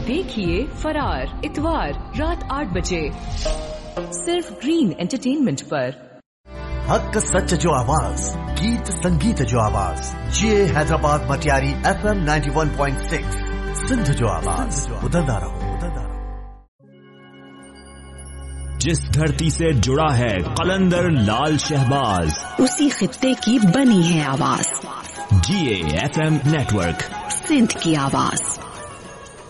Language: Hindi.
देखिए फरार इतवार रात 8 बजे सिर्फ ग्रीन एंटरटेनमेंट पर। हक सच जो आवाज, गीत संगीत जो आवाज, ये हैदराबाद मटियारी FM 91.6 सिंध जो आवाज, बदलता रहो। जिस धरती से जुड़ा है कलंदर लाल शहबाज, उसी खित्ते की बनी है आवाज। GA FM नेटवर्क, सिंध की आवाज।